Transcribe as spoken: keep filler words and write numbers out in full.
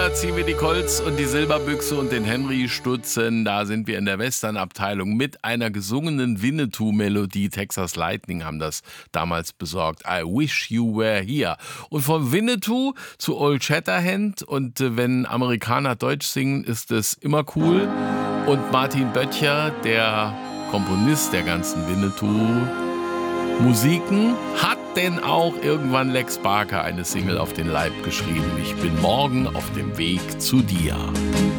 Oktober ziehen wir die Colts und die Silberbüchse und den Henry stutzen. Da sind wir in der Western-Abteilung mit einer gesungenen Winnetou-Melodie. Texas Lightning haben das damals besorgt. I wish you were here. Und von Winnetou zu Old Shatterhand. Und äh, wenn Amerikaner Deutsch singen, ist es immer cool. Und Martin Böttcher, der Komponist der ganzen Winnetou-Musiken, hat denn auch irgendwann Lex Barker eine Single auf den Leib geschrieben. Ich bin morgen auf dem Weg zu dir.